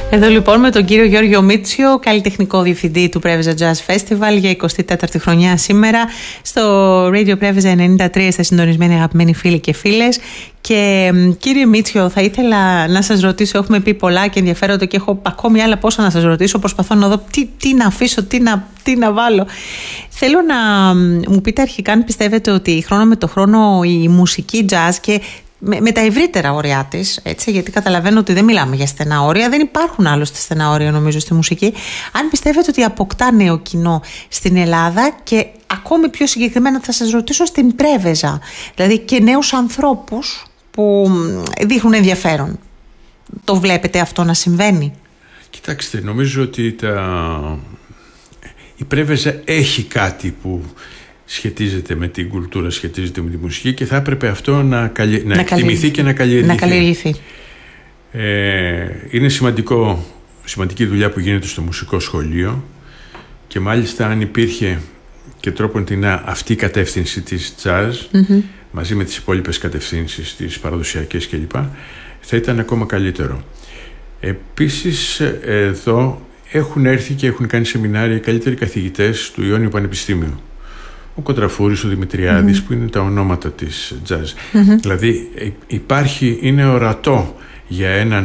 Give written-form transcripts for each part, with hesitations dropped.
Εδώ λοιπόν με τον κύριο Γιώργο Μίτσιο, καλλιτεχνικό διευθυντή του Πρέβεζα Jazz Festival για 24η χρονιά σήμερα στο Radio Πρέβεζα 93. Είστε συντονισμένοι αγαπημένοι φίλοι και φίλες. Και κύριε Μίτσιο, θα ήθελα να σας ρωτήσω, έχουμε πει πολλά και ενδιαφέροντα και έχω ακόμη άλλα πόσα να σας ρωτήσω. Προσπαθώ να δω τι να αφήσω, τι να βάλω. Θέλω να μου πείτε αρχικά αν πιστεύετε ότι χρόνο με το χρόνο η μουσική jazz και με τα ευρύτερα όρια της, έτσι, γιατί καταλαβαίνω ότι δεν μιλάμε για στενά όρια, δεν υπάρχουν άλλωστε στενά όρια νομίζω στη μουσική. Αν πιστεύετε ότι αποκτά νέο κοινό στην Ελλάδα και ακόμη πιο συγκεκριμένα θα σας ρωτήσω στην Πρέβεζα, δηλαδή και νέους ανθρώπους που δείχνουν ενδιαφέρον. Το βλέπετε αυτό να συμβαίνει? Κοιτάξτε, νομίζω ότι η Πρέβεζα έχει κάτι που σχετίζεται με την κουλτούρα, σχετίζεται με τη μουσική και θα έπρεπε αυτό να εκτιμηθεί και να καλλιεργηθεί. Είναι σημαντική δουλειά που γίνεται στο μουσικό σχολείο και μάλιστα αν υπήρχε και τρόπον την αυτή η κατεύθυνση της jazz μαζί με τις υπόλοιπες κατευθύνσεις, τις παραδοσιακές κλπ, θα ήταν ακόμα καλύτερο. Επίσης εδώ έχουν έρθει και έχουν κάνει σεμινάρια οι καλύτεροι καθηγητές του Ιόνιου Πανεπιστήμιου. Ο Κοντραφούρης, ο Δημητριάδης, που είναι τα ονόματα της jazz. Δηλαδή είναι ορατό για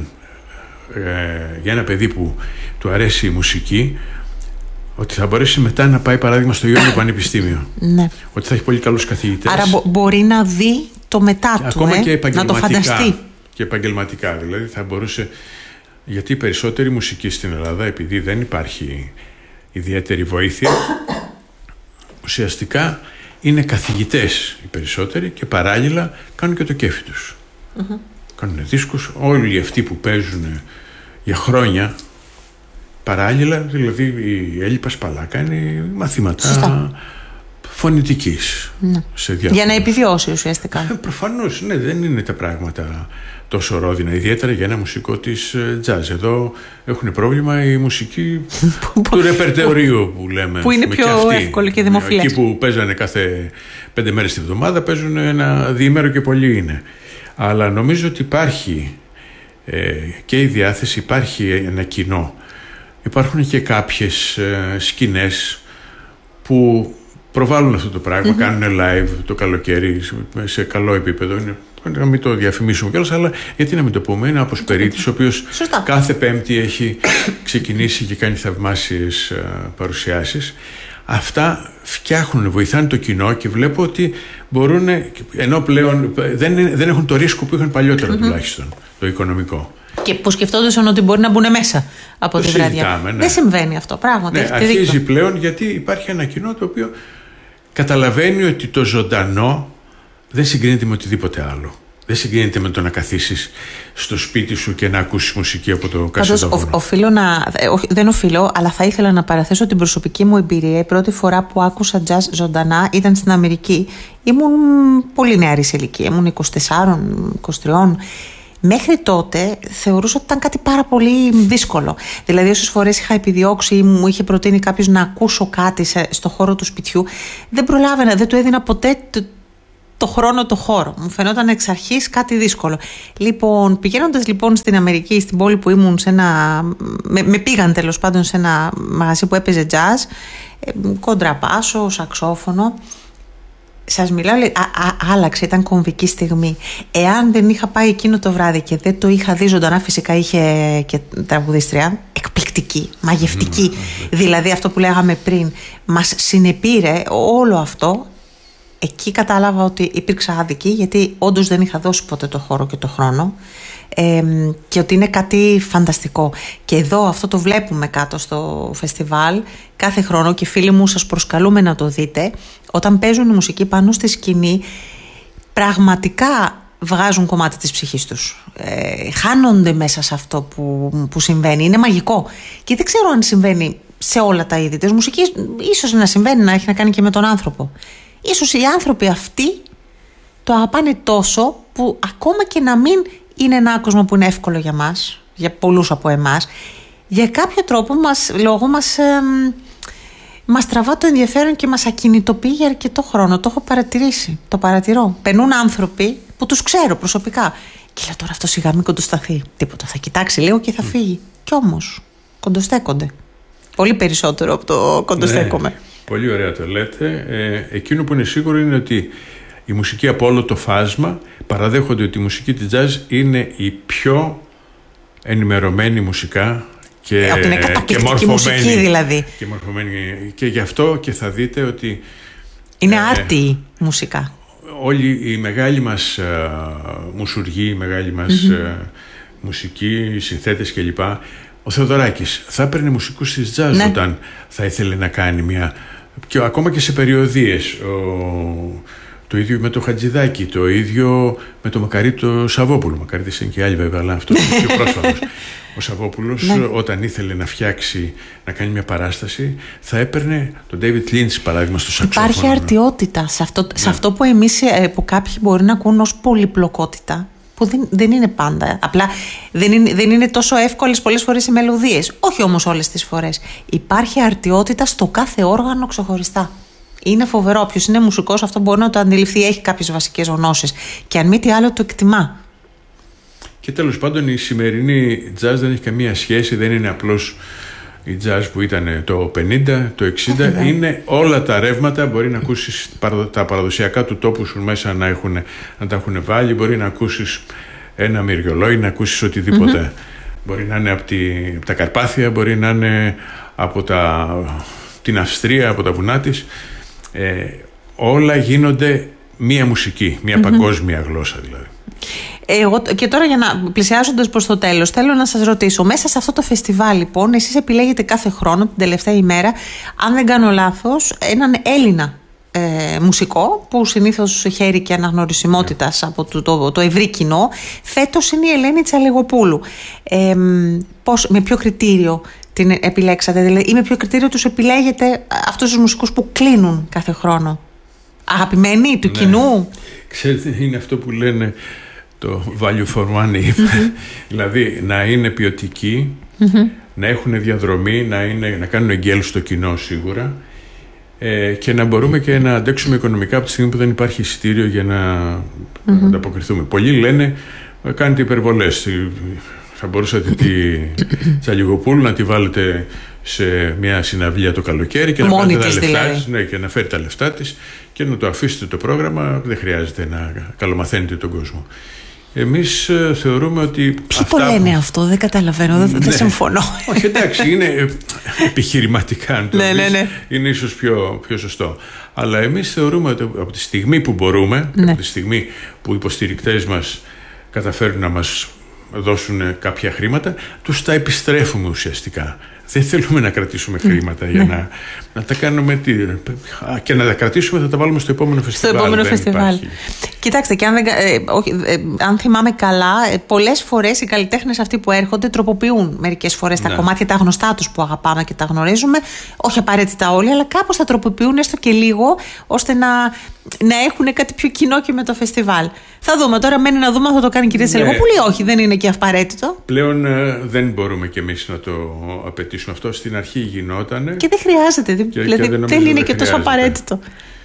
ένα παιδί που του αρέσει η μουσική, ότι θα μπορέσει μετά να πάει παράδειγμα στο Ιόνιο Πανεπιστήμιο. Ότι θα έχει πολύ καλούς καθηγητές. Άρα μπορεί να δει το μετά του, ακόμα και να το φανταστεί. Και επαγγελματικά. Δηλαδή θα μπορούσε, γιατί οι περισσότεροι μουσικοί στην Ελλάδα, επειδή δεν υπάρχει ιδιαίτερη βοήθεια, ουσιαστικά είναι καθηγητές οι περισσότεροι και παράλληλα κάνουν και το κέφι τους. Κάνουν δίσκους. Όλοι αυτοί που παίζουν για χρόνια παράλληλα, δηλαδή η Έλλη Πασπαλά κάνει μαθήματα φωνητικής. Για να επιβιώσει ουσιαστικά. Προφανώς, ναι, δεν είναι τα πράγματα τόσο ρόδινα, ιδιαίτερα για ένα μουσικό της jazz. Εδώ έχουν πρόβλημα η μουσική του ρεπερτορίου που λέμε. Που είναι πιο εύκολο και δημοφιλές. Εκεί που παίζανε κάθε 5 μέρες τη βδομάδα, παίζουν ένα διήμερο και πολύ είναι. Αλλά νομίζω ότι υπάρχει και η διάθεση, υπάρχει ένα κοινό. Υπάρχουν και κάποιες σκηνές που προβάλλουν αυτό το πράγμα, κάνουν live το καλοκαίρι σε καλό επίπεδο. Να μην το διαφημίσουμε κιόλας, αλλά γιατί να μην το πούμε, είναι ο Αποσπερίτης, ο οποίος κάθε Πέμπτη έχει ξεκινήσει και κάνει θαυμάσιες παρουσιάσεις. Αυτά βοηθάνε το κοινό και βλέπω ότι μπορούν, ενώ πλέον δεν έχουν το ρίσκο που είχαν παλιότερα τουλάχιστον, το οικονομικό. Και που σκεφτόντουσαν ότι μπορεί να μπουν μέσα από τη βράδια. Ναι. Δεν συμβαίνει αυτό πράγματι. Ναι, αρχίζει πλέον γιατί υπάρχει ένα κοινό το οποίο καταλαβαίνει ότι το ζωντανό δεν συγκρίνεται με οτιδήποτε άλλο. Δεν συγκρίνεται με το να καθίσεις στο σπίτι σου και να ακούσεις μουσική από το κασετόφωνο. Δεν οφείλω, αλλά θα ήθελα να παραθέσω την προσωπική μου εμπειρία. Η πρώτη φορά που άκουσα jazz ζωντανά ήταν στην Αμερική. Ήμουν πολύ νεαρή σε ηλικία, ήμουν 24-23. Μέχρι τότε θεωρούσα ότι ήταν κάτι πάρα πολύ δύσκολο. Δηλαδή, όσες φορές είχα επιδιώξει ή μου είχε προτείνει κάποιος να ακούσω κάτι στο χώρο του σπιτιού, δεν προλάβαινα, δεν του έδινα ποτέ το χρόνο, το χώρο. Μου φαινόταν εξ αρχής κάτι δύσκολο. Λοιπόν, πηγαίνοντας λοιπόν στην Αμερική, στην πόλη που ήμουν, με πήγαν τέλος πάντων σε ένα μαγαζί που έπαιζε jazz, κοντραπάσο, σαξόφωνο. Σας μιλάω, άλλαξε, ήταν κομβική στιγμή. Εάν δεν είχα πάει εκείνο το βράδυ και δεν το είχα δει ζωντανά, φυσικά είχε και τραγουδίστρια, εκπληκτική, μαγευτική. Δηλαδή αυτό που λέγαμε πριν, μας συνεπήρε όλο αυτό. Εκεί κατάλαβα ότι υπήρξα άδικη, γιατί όντως δεν είχα δώσει ποτέ το χώρο και το χρόνο, και ότι είναι κάτι φανταστικό. Και εδώ αυτό το βλέπουμε κάτω στο φεστιβάλ κάθε χρόνο και φίλοι μου σας προσκαλούμε να το δείτε. Όταν παίζουν η μουσική πάνω στη σκηνή, πραγματικά βγάζουν κομμάτι της ψυχής τους. Χάνονται μέσα σε αυτό που συμβαίνει. Είναι μαγικό. Και δεν ξέρω αν συμβαίνει σε όλα τα είδη της μουσικής. Ίσως να συμβαίνει, να έχει να κάνει και με τον άνθρωπο. Ίσως οι άνθρωποι αυτοί το αγαπάνε τόσο που ακόμα και να μην είναι ένα άκουσμα που είναι εύκολο για μας, για πολλούς από εμάς, για κάποιο τρόπο μας τραβά το ενδιαφέρον και μας ακινητοποιεί για αρκετό χρόνο. Το έχω παρατηρήσει, το παρατηρώ. Περνούν άνθρωποι που τους ξέρω προσωπικά και λέω τώρα αυτό σιγά μην κοντοσταθεί. Τίποτα, θα κοιτάξει λίγο και θα φύγει. Κι όμως κοντοστέκονται. Πολύ περισσότερο από το κοντοστέκομαι. Ναι, πολύ ωραία το λέτε. Εκείνο που είναι σίγουρο είναι ότι η μουσική από όλο το φάσμα παραδέχονται ότι η μουσική της jazz είναι η πιο ενημερωμένη μουσικά και, ότι είναι καταπληκτική μουσική δηλαδή. Και μορφωμένη. Και γι' αυτό και θα δείτε ότι είναι άρτιη μουσικά. Όλοι οι μεγάλοι μας μουσουργοί, οι μεγάλοι μας μουσικοί, οι συνθέτες κλπ. Ο Θεοδωράκης θα έπαιρνε μουσικούς της jazz όταν θα ήθελε να κάνει μια... Και ακόμα και σε περιοδίες. Το ίδιο με το Χατζηδάκη, το ίδιο με το Μακαρίτο Σαββόπουλο. Μακαρίτης είναι και άλλοι βέβαια, αλλά αυτό είναι πιο πρόσφατος. Ο Σαββόπουλος όταν ήθελε να φτιάξει, να κάνει μια παράσταση, θα έπαιρνε τον David Lynch παράδειγμα στο σαξόφωνο. Υπάρχει αρτιότητα σε αυτό που εμείς, που κάποιοι μπορεί να ακούν ως πολυπλοκότητα, που δεν είναι πάντα. Απλά δεν είναι τόσο εύκολες πολλές φορές οι μελωδίες. Όχι όμως όλες τις φορές. Υπάρχει αρτιότητα στο κάθε όργανο ξεχωριστά. Είναι φοβερό. Όποιος είναι μουσικός, αυτό μπορεί να το αντιληφθεί. Έχει κάποιες βασικές γνώσεις. Και αν μη τι άλλο, το εκτιμά. Και τέλος πάντων, η σημερινή jazz δεν έχει καμία σχέση. Δεν είναι απλώς η jazz που ήταν το 50, το 60. Είναι όλα τα ρεύματα. Μπορεί να ακούσεις τα παραδοσιακά του τόπου σου μέσα να τα έχουν βάλει. Μπορεί να ακούσεις ένα μυριολόι, να ακούσεις οτιδήποτε. Μπορεί να είναι από τα Καρπάθια, μπορεί να είναι από την Αυστρία, από τα βουνά της. Όλα γίνονται μία μουσική, μία παγκόσμια γλώσσα δηλαδή. Εγώ, και τώρα πλησιάζοντας προς το τέλος, θέλω να σας ρωτήσω, μέσα σε αυτό το φεστιβάλ λοιπόν, εσείς επιλέγετε κάθε χρόνο την τελευταία ημέρα, αν δεν κάνω λάθος, έναν Έλληνα μουσικό που συνήθως χαίρει και αναγνωρισιμότητας από το ευρύ κοινό. Φέτος είναι η Ελένη Τσαλιγοπούλου. Με ποιο κριτήριο την επιλέξατε, δηλαδή, ή με ποιο κριτήριο τους επιλέγετε αυτούς τους μουσικούς που κλείνουν κάθε χρόνο? Αγαπημένοι του κοινού? Ξέρετε, είναι αυτό που λένε το value for money. Δηλαδή να είναι ποιοτικοί, να έχουν διαδρομή, να κάνουν εγκέλους στο κοινό σίγουρα, και να μπορούμε και να αντέξουμε οικονομικά από τη στιγμή που δεν υπάρχει εισιτήριο για να ανταποκριθούμε. Πολλοί λένε κάνετε υπερβολές. Θα μπορούσατε τη Τσαλιγοπούλου να τη βάλετε σε μια συναυλία το καλοκαίρι και να πάρετε τα λεφτά της, και να φέρει τα λεφτά της και να το αφήσετε το πρόγραμμα. Δεν χρειάζεται να καλομαθαίνετε τον κόσμο. Εμείς θεωρούμε ότι... Ποιοι το λένε αυτό, δεν καταλαβαίνω, δεν συμφωνώ. Όχι, εντάξει, είναι επιχειρηματικά, αν το πεις, είναι ίσως πιο σωστό. Αλλά εμείς θεωρούμε ότι από τη στιγμή που μπορούμε, από τη στιγμή που οι υποστηρικτές μας καταφέρουν να μας δώσουν κάποια χρήματα, τους τα επιστρέφουμε ουσιαστικά. Δεν θέλουμε να κρατήσουμε χρήματα για να τα κάνουμε. Και να τα κρατήσουμε, θα τα βάλουμε στο επόμενο φεστιβάλ. Στο επόμενο φεστιβάλ. Κοιτάξτε, και αν θυμάμαι καλά, πολλές φορές οι καλλιτέχνες αυτοί που έρχονται τροποποιούν μερικές φορές τα κομμάτια, τα γνωστά τους που αγαπάμε και τα γνωρίζουμε. Όχι απαραίτητα όλοι, αλλά κάπως τα τροποποιούν έστω και λίγο, ώστε να έχουν κάτι πιο κοινό και με το φεστιβάλ. Θα δούμε τώρα, μένει να δούμε αν θα το κάνει η κυρία Τσαλιγοπούλου ή όχι. Δεν είναι και απαραίτητο. Πλέον δεν μπορούμε κι εμείς να το απαιτήσουμε αυτό. Στην αρχή γινότανε. Και δεν χρειάζεται. Δεν είναι και τόσο απαραίτητο.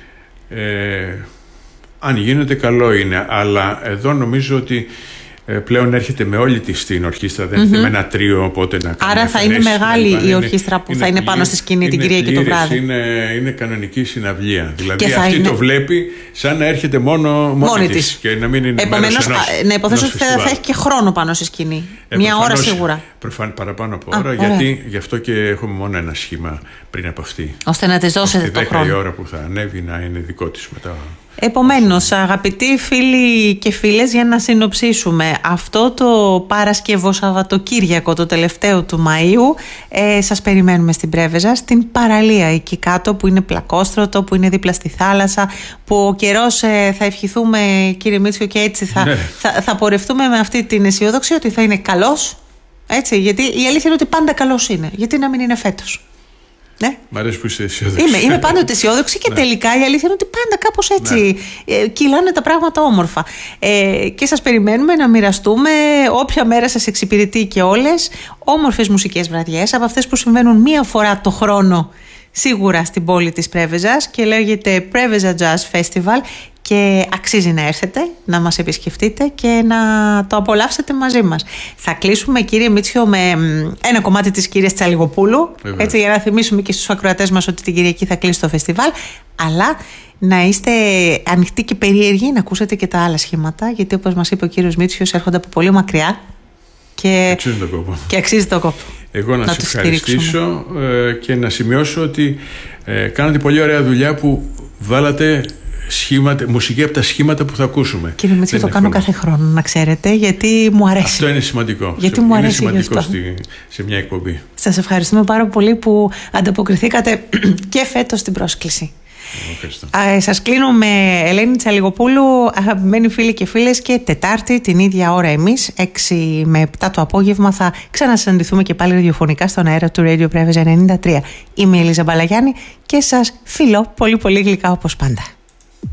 Αν γίνεται, καλό είναι. Αλλά εδώ νομίζω ότι πλέον έρχεται με όλη της την ορχήστρα. Δεν έρχεται με ένα τρίο, οπότε να κάνει. Άρα θα είναι μεγάλη η ορχήστρα που θα είναι πάνω στη σκηνή την Κυριακή το βράδυ. Είναι κανονική συναυλία. Δηλαδή αυτή το βλέπει σαν να έρχεται μόνη της και να μην είναι. Επομένως, να υποθέσω ότι θα έχει και χρόνο πάνω στη σκηνή. Μια ώρα σίγουρα. Παραπάνω από ώρα, γιατί γι' αυτό και έχουμε μόνο ένα σχήμα πριν από αυτή. Ώστε να της δώσετε το χρόνο. Η ώρα που θα ανέβει να είναι δικό της μετά. Επομένως, αγαπητοί φίλοι και φίλες, για να συνοψίσουμε, αυτό το Παρασκευό Σαββατοκύριακο, το τελευταίο του Μαΐου, σας περιμένουμε στην Πρέβεζα, στην παραλία εκεί κάτω, που είναι πλακόστρωτο, που είναι δίπλα στη θάλασσα, που ο καιρός θα ευχηθούμε, κύριε Μίτσιο, και έτσι θα πορευτούμε με αυτή την αισιόδοξη ότι θα είναι καλός, έτσι, γιατί η αλήθεια είναι ότι πάντα καλός είναι, γιατί να μην είναι φέτος. Ναι. Μ' αρέσει που είσαι αισιόδοξη. Είμαι πάντοτε αισιόδοξη και τελικά η αλήθεια είναι ότι πάντα κάπως έτσι κυλάνε τα πράγματα όμορφα. Και σας περιμένουμε να μοιραστούμε όποια μέρα σας εξυπηρετεί και όλες όμορφες μουσικές βραδιές από αυτές που συμβαίνουν μία φορά το χρόνο σίγουρα στην πόλη της Πρέβεζας και λέγεται Preveza Jazz Festival και αξίζει να έρθετε, να μας επισκεφτείτε και να το απολαύσετε μαζί μας. Θα κλείσουμε, κύριε Μίτσιο, με ένα κομμάτι της κυρίας Τσαλιγοπούλου, έτσι, για να θυμίσουμε και στους ακροατές μας ότι την Κυριακή θα κλείσει το φεστιβάλ, αλλά να είστε ανοιχτοί και περίεργοι να ακούσετε και τα άλλα σχήματα, γιατί όπως μας είπε ο κύριος Μίτσιος έρχονται από πολύ μακριά και αξίζει τον κόπο. Εγώ να σε ευχαριστήσω και να σημειώσω ότι κάνατε πολύ ωραία δουλειά που βάλατε μουσική από τα σχήματα που θα ακούσουμε. Κύριε Μίτσιο, το κάνω κάθε χρόνο, να ξέρετε, γιατί μου αρέσει. Αυτό είναι σημαντικό. Γιατί μου αρέσει. Είναι σημαντικό σε μια εκπομπή. Σας ευχαριστούμε πάρα πολύ που ανταποκριθήκατε και φέτος στην πρόσκληση. Σας κλείνω με Ελένη Τσαλιγοπούλου, αγαπημένοι φίλοι και φίλες, και Τετάρτη την ίδια ώρα εμείς 6 με 7 το απόγευμα θα ξανασυναντηθούμε και πάλι ραδιοφωνικά στον αέρα του Radio Preves 93. Είμαι η Ελίζα Μπαλαγιάννη και σας φιλώ πολύ πολύ γλυκά όπως πάντα.